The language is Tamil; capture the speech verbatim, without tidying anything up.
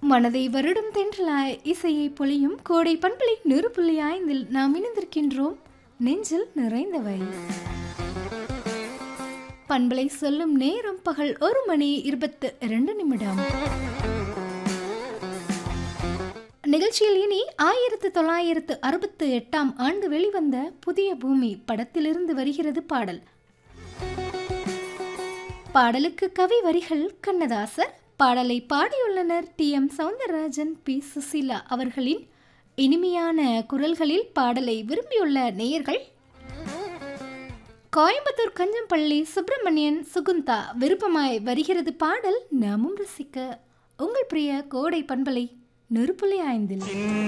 மனதை வருடும் தென்றலாய் இசையை பொழியும் கோடை பண்பலை நெருப்புள்ளி ஐந்தில் நாம் இணைந்திருக்கின்றோம். நெஞ்சில் நிறைந்தவை பண்பலை சொல்லும் நேரம் பகல் ஒரு மணி இருபத்து இரண்டு நிமிடம். நிகழ்ச்சியில் இனி ஆயிரத்து தொள்ளாயிரத்து அறுபத்து எட்டாம் ஆண்டு வெளிவந்த புதிய பூமி படத்திலிருந்து வருகிறது பாடல். பாடலுக்கு கவி வரிகள் கண்ணதாசர். பாடலை பாடியுள்ளனர் D M Soundararajan, B Susheela அவர்களின் இனிமையான குரல்களில். பாடலை விரும்பியுள்ள நேயர்கள் கோயம்புத்தூர் கஞ்சம்பள்ளி சுப்பிரமணியன், சுகுந்தா. விருப்பமாய் வருகிறது பாடல். நாமும் ரசிக்க உங்கள் பிரிய கோடை பண்பலை நெருப்புள்ளி ஐந்தில்.